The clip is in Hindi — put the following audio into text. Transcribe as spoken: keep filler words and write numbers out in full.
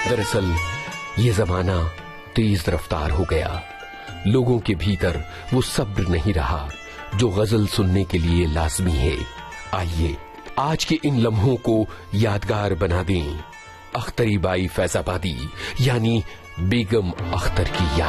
दरअसल ये जमाना तेज रफ्तार हो गया। लोगों के भीतर वो सब्र नहीं रहा जो गजल सुनने के लिए लाजमी है। आइए आज के इन लम्हों को यादगार बना दें अख्तरी बाई फैजाबादी यानी बेगम अख्तर की याद